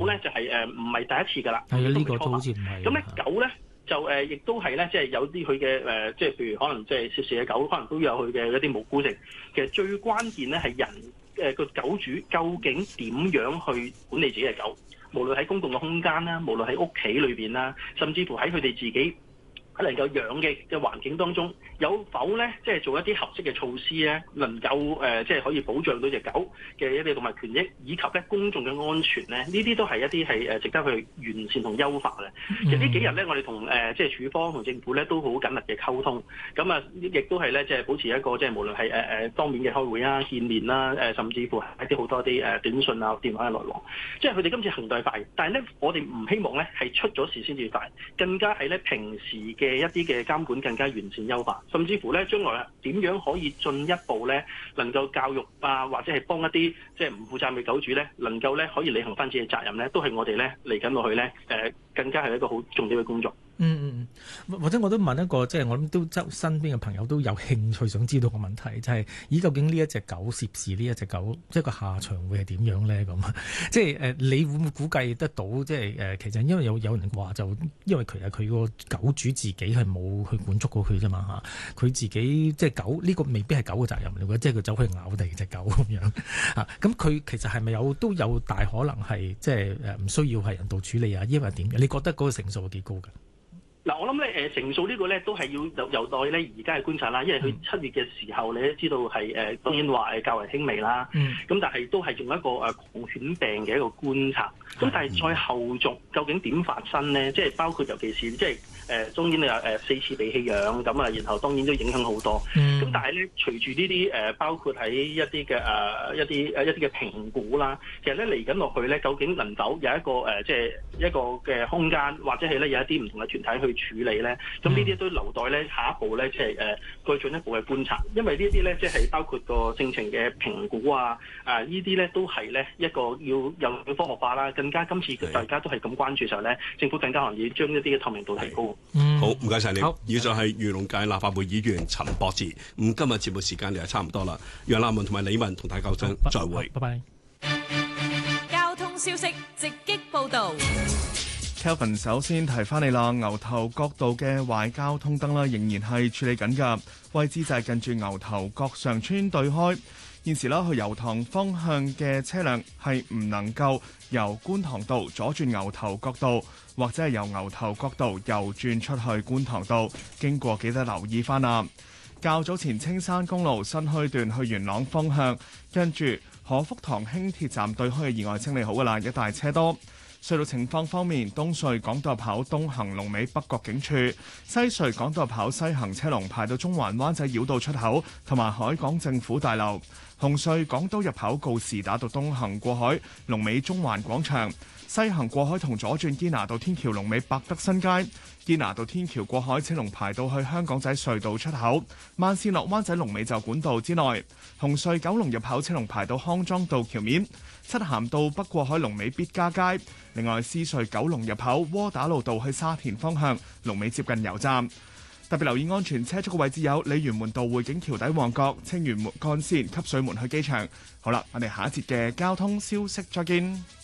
咧就係唔係第一次㗎啦。 係啊，呢個都好似唔係。 咁咧狗咧就亦都係咧，即係有啲佢嘅即係譬如可能即係涉事嘅狗，可能都有佢嘅一啲無辜性。其實最關鍵咧係人個狗主究竟點樣去管理自己嘅狗，無論喺公共嘅空間啦，無論喺屋企裏邊啦，甚至乎喺佢哋自己能夠養嘅環境當中，有否咧即係做一啲合適嘅措施咧，能夠即係可以保障到隻狗嘅一啲動物權益，以及咧公眾嘅安全咧？呢啲都係一啲係值得去完善同優化嘅。其實呢幾日咧，我哋同即係署方同政府咧都好緊密嘅溝通，咁啊亦都係咧即係保持一個即係無論係當面嘅開會啊、見面啦，甚至乎係一啲好多啲短信啊、電話嘅來往。即係佢哋今次行動係快，但係咧我哋唔希望咧係出咗事先至快，更加係咧平時嘅一啲嘅監管更加完善優化，甚至乎咧將來點樣可以進一步咧能夠教育啊，或者係幫一啲即係唔負責任嘅狗主咧，能夠咧可以履行翻自己嘅責任咧，都係我哋咧嚟緊落去咧更加係一個好重要嘅工作。 或者我都問一個，即係我諗都身邊嘅朋友都有興趣想知道嘅問題，就係究竟呢一隻狗涉事呢一隻狗，即係個下場會係點樣咧？咁即係你會唔會估計得到？即係其實因為有人話就因為其實佢個狗主自己係冇去管束過佢啫嘛嚇，佢自己即係狗呢個未必係狗嘅責任嚟嘅，即係佢走去咬第二隻狗咁樣嚇。咁佢其實係咪都有大可能係即係唔需要係人道處理啊？抑或點嘅？你覺得嗰個成數係幾高㗎？ 嗱，我諗咧成數呢個咧都係要有待咧而家嘅觀察啦，因為佢7月嘅時候你都知道係當然話較為輕微啦，咁但係都係用一個狂犬病嘅一個觀察，咁但係再後續究竟點發生咧？即係包括尤其是即係當然你話4次被棄養咁啊，然後當然都影響好多，咁但係咧隨住呢啲包括喺一啲嘅一啲嘅評估啦，其實咧嚟緊落去咧，究竟能否有一個即係一個嘅空間，或者係咧有一啲唔同嘅團體去處理咧，咁呢啲都留待咧下一步咧，即係再進一步嘅觀察，因為呢啲咧即係包括個性情嘅評估啊，呢啲咧都係咧一個要有科學化啦，更加今次大家都係咁關注嘅時候咧，政府更加可能要將一啲嘅透明度提高。 好，唔該晒你。以上係漁農界立法會議員陳博志。今日節目時間就係差唔多啦，楊立文同埋李文同大家講聲再會。 拜拜。 交通消息直擊報導。 Kelvin 首先提翻你啦，牛頭角道嘅壞交通燈啦，仍然係處理緊㗎，位置就係近住牛頭角上村對開。現時啦，去油塘方向嘅車輛係唔能夠由觀塘道左轉牛頭角道，或者係由牛頭角道右轉出去觀塘道，經過記得留意翻啦。較早前青山公路新墟段去元朗方向，跟住何福堂輕鐵站對開嘅意外清理好㗎啦，一帶車多。隧道情況方面，東隧港島入口東行龍尾北角警署，西隧港島入口西行車龍排到中環灣仔繞道出口同埋海港政府大樓。紅隧港島入口告士打道東行過海龍尾中環廣場，西行過海同左轉堅拿道天橋龍尾百德新街，堅拿道天橋過海車龍排到去香港仔隧道出口，慢線落灣仔龍尾就管道之內。紅隧九龍入口車龍排到康莊道橋面，漆咸道北過海龍尾必嘉街。另外，獅隧九龍入口窩打老道去沙田方向龍尾接近油站。特別留意安全車速嘅位置有鯉魚門道匯景橋底旺角、青嶼幹線汲水門去機場。好啦，我哋下一節嘅交通消息再見。